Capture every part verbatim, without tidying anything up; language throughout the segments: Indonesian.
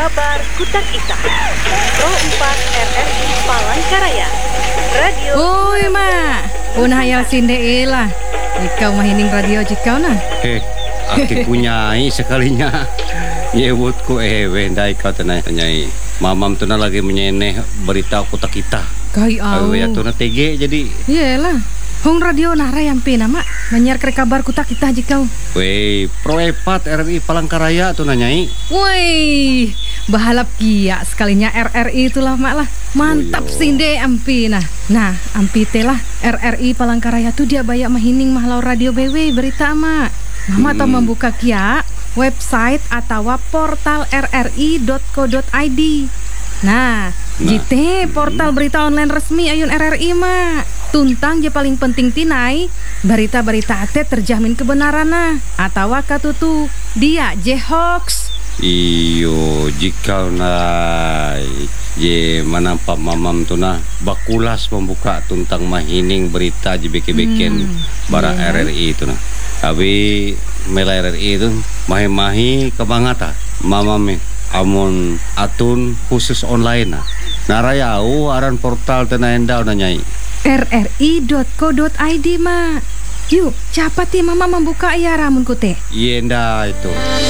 Kabar Kutak Ita Pro empat R R I Palangkaraya Radio. Oi mak, punah hayal sinde lah. Ikau mahining radio jikau nah. Eh, aki punyai sekalinya. Nyebutku eh wendai kau tenai tanyai. Mamam tu na lagi menyeneh berita Kutak Ita. Kai au. Ya tu na T G jadi. Iyalah. Hong radio nah rayampe nama menyiar ke kabar Kutak Ita jikau. Wei, Pro empat R R I Palangkaraya tu nanyai. Woi, bahalap kia sekalinya R R I itulah mak lah. Mantap Oh, sinde ampi nah. Nah, ampi telah R R I Palangkaraya tu dia bayak mahining mahlau radio B W berita mak. Mama hmm. tau membuka kia website atau portal r r i dot co dot i d. Nah, nah. Jite portal berita online resmi ayun R R I mak. Tuntang je paling penting tinai berita-berita ate terjamin kebenaran nah atau katutu dia je hoax. Iyo jika na je manampak mamam tu na bakulas membuka tuntang mahining berita je beke-beken hmm, bara yeah. R R I tu na. Tapi mela R R I tu mahi-mahi kebangata mamam amun atun khusus online na. Narayau aran portal tena endau na nyai. r r i dot co dot i d mak. Yuk, cepat ya mama membuka ya ramun kute. Yenda itu.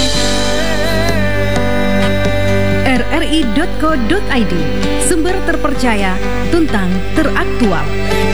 r r i dot co dot i d, sumber terpercaya, tuntang teraktual.